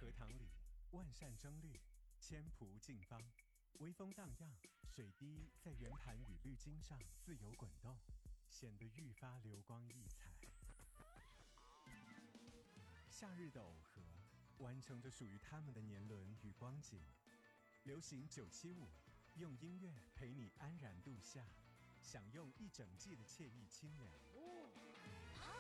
荷塘里，万扇争绿，千蒲竞芳，微风荡漾，水滴在圆盘与绿茎上自由滚动，显得愈发流光溢彩。夏日的耦合，完成着属于他们的年轮与光景。流行975，用音乐陪你安然度夏，享用一整季的惬意清凉。